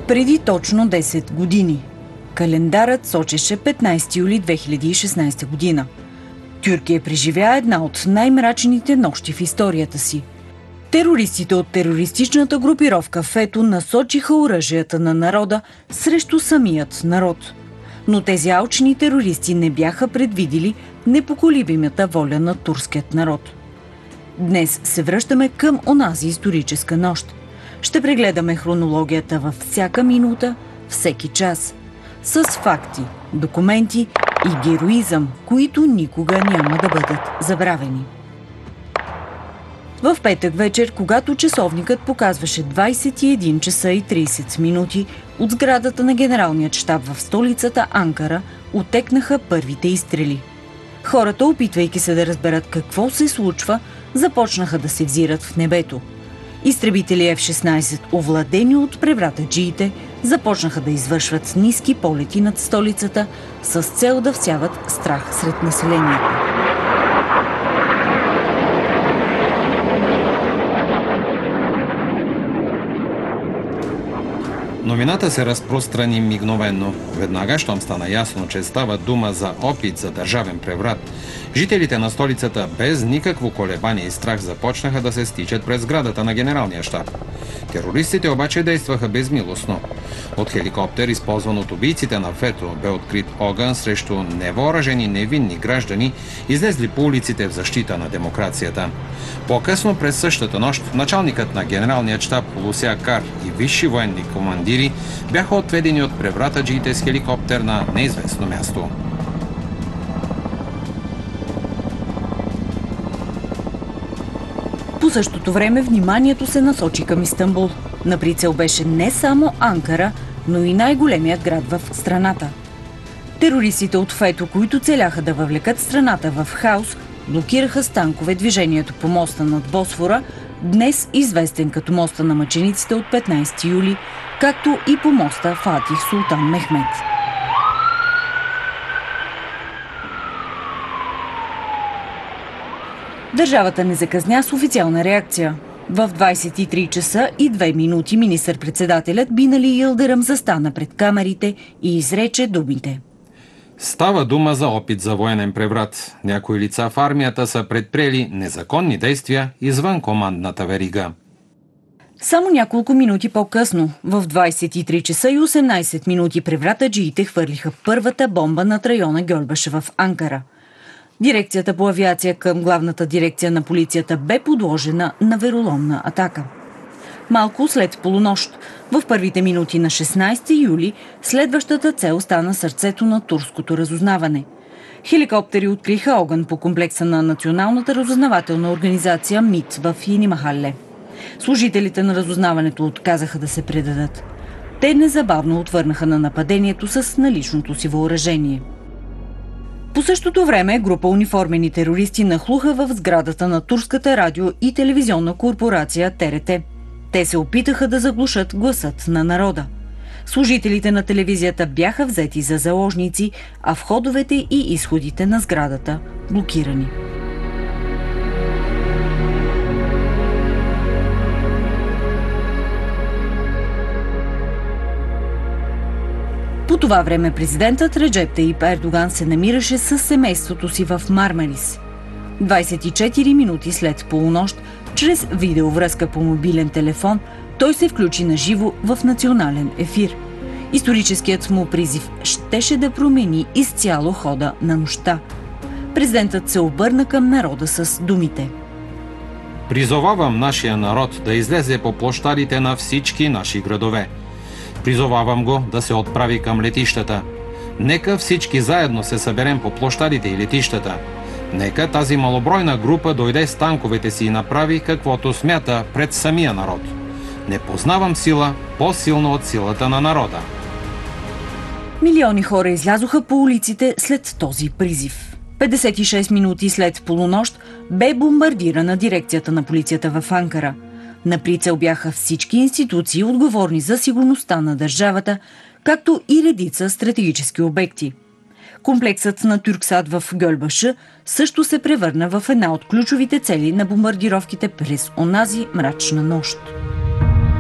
Преди точно 10 години. Календарът сочеше 15 юли 2016 година. Тюркия преживя една от най-мрачните нощи в историята си. Терористите от терористичната групировка ФЕТО насочиха оръжията на народа срещу самият народ. Но тези алчни терористи не бяха предвидили непоколебимата воля на турският народ. Днес се връщаме към онази историческа нощ. Ще прегледаме хронологията във всяка минута, всеки час, с факти, документи и героизъм, които никога няма да бъдат забравени. В петък вечер, когато часовникът показваше 21 часа и 30 минути, от сградата на генералния щаб в столицата Анкара отекнаха първите изстрели. Хората, опитвайки се да разберат какво се случва, започнаха да се взират в небето. Изтребители F-16, овладени от превратаджиите, започнаха да извършват ниски полети над столицата с цел да всяват страх сред населението. Новината се разпространи мигновено. Веднага, щом стана ясно, че става дума за опит за държавен преврат, жителите на столицата без никакво колебание и страх започнаха да се стичат през сградата на генералния щаб. Терористите обаче действаха безмилостно. От хеликоптер, използван от убийците на ФЕТО, бе открит огън срещу невъоръжени невинни граждани, излезли по улиците в защита на демокрацията. По-късно през същата нощ началникът на генералния щаб Хулуси Акар и висши военни командири бяха отведени от превратаджиите с хеликоптер на неизвестно място. По същото време вниманието се насочи към Истанбул. На прицел беше не само Анкара, но и най-големият град в страната. Терористите от ФЕТО, които целяха да въвлекат страната в хаос, блокираха с танкове движението по моста над Босфора, днес известен като моста на мъчениците от 15 юли, както и по моста Фатих Султан Мехмед. Държавата не закъсня с официална реакция. В 23 часа и 2 минути министър-председателят Бинали Йилдиръм застана пред камерите и изрече думите: Става дума за опит за военен преврат. Някои лица в армията са предприели незаконни действия извън командната верига. Само няколко минути по-късно, в 23 часа и 18 минути превратаджиите хвърлиха първата бомба над района Гьолбаше в Анкара. Дирекцията по авиация към главната дирекция на полицията бе подложена на вероломна атака. Малко след полунощ, в първите минути на 16 юли, следващата цел стана сърцето на турското разузнаване. Хеликоптери откриха огън по комплекса на Националната разузнавателна организация МИТ в Йени-Махале. Служителите на разузнаването отказаха да се предадат. Те незабавно отвърнаха на нападението с наличното си въоръжение. По същото време група униформени терористи нахлуха в сградата на турската радио и телевизионна корпорация ТРТ. Те се опитаха да заглушат гласът на народа. Служителите на телевизията бяха взети за заложници, а входовете и изходите на сградата блокирани. По това време президентът Реджеп Таип Ердоган се намираше със семейството си в Мармарис. 24 минути след полунощ, чрез видеовръзка по мобилен телефон, той се включи на живо в национален ефир. Историческият му призив щеше да промени изцяло хода на нощта. Президентът се обърна към народа с думите: Призовавам нашия народ да излезе по площадите на всички наши градове. Призовавам го да се отправи към летищата. Нека всички заедно се съберем по площадите и летищата. Нека тази малобройна група дойде с танковете си и направи каквото смята пред самия народ. Не познавам сила по-силна от силата на народа. Милиони хора излязоха по улиците след този призив. 56 минути след полунощ бе бомбардирана дирекцията на полицията в Анкара. На прицел бяха всички институции, отговорни за сигурността на държавата, както и редица стратегически обекти. Комплексът на Тюрксат в Гьолбаше също се превърна в една от ключовите цели на бомбардировките през онази мрачна нощ.